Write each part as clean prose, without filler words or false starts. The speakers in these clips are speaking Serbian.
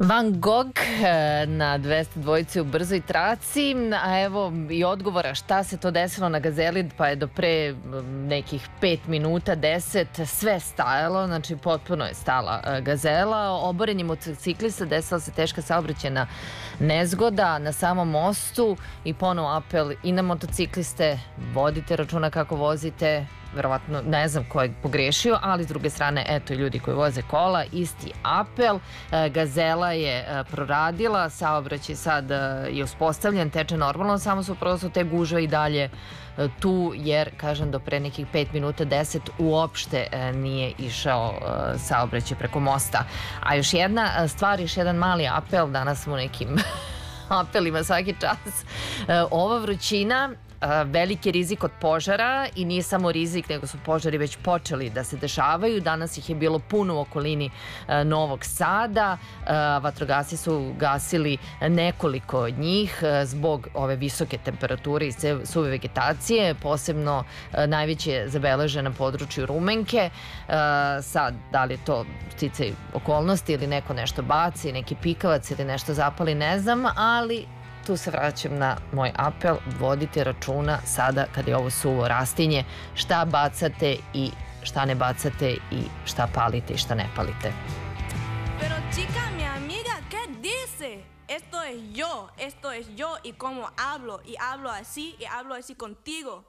Van Gogh na 202 u brzoj traci, a evo i odgovora šta se to desilo na Gazeli, pa je do pre nekih 5 minuta, 10, sve stajalo, znači potpuno je stala Gazela. Oborenje motociklista, desila se teška saobraćajna nezgoda na samom mostu i ponovo apel i na motocikliste, vodite računa kako vozite, verovatno ne znam ko je pogrešio, ali s druge strane, eto i ljudi koji voze kola, isti apel. Gazela je proradila, saobraćaj sad je uspostavljen, teče normalno, samo su prosto te gužve i dalje tu, jer, kažem, do pre nekih 5 minuta 10 uopšte nije išao saobraćaj preko mosta. A još jedna stvar, još jedan mali apel, danas smo nekim apelima svaki čas. Ova vrućina, veliki rizik od požara, i nije samo rizik, nego su požari već počeli da se dešavaju. Danas ih je bilo puno u okolini Novog Sada. Vatrogasci su gasili nekoliko od njih zbog ove visoke temperature i suve vegetacije. Posebno najveće je zabeležen na području Rumenke. Sad, da li je to sticaj okolnosti ili neko nešto baci, neki pikavac ili nešto zapali, ne znam, ali tu se vraćam na moj apel, vodite računa sada kad je ovo suvo rastinje, šta bacate i šta ne bacate i šta palite i šta ne palite. Pero chica, mi amiga, ¿qué dice? Esto es yo y cómo hablo, y hablo así contigo.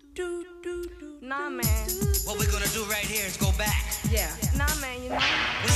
Nah, man. What we're gonna do right here is go back. Nah, man, you know.